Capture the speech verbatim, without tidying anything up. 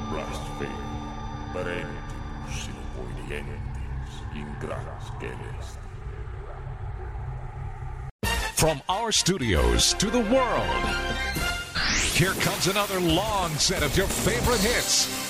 blasfemo, parentis inobedientes, ingratus celestis. From our studios to the world, here comes another long set of your favorite hits